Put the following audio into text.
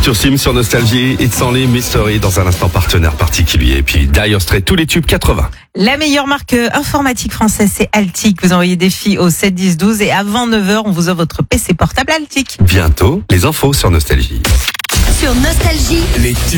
sur Sim, sur Nostalgie. It's Only Mystery dans un instant partenaire particulier. Et puis Dire Straits, tous les tubes 80. La meilleure marque informatique française, c'est Altic. Vous envoyez des filles au 7 10 12 et avant 9h, on vous offre votre PC portable Altic. Bientôt, les infos sur Nostalgie. Sur Nostalgie, Les tubes.